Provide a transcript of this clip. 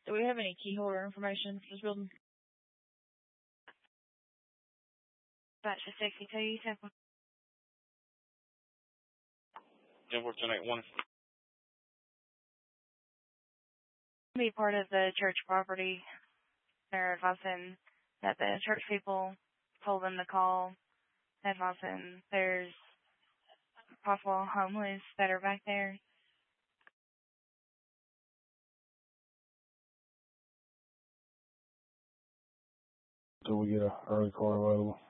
Do we have any key holder information for this building? Batch of 62, Tampa. 10-4-10-8-1. Be part of the church property. They're advising that the church people told them to call, advising there's possible homeless that are back there. Do we get an early car available?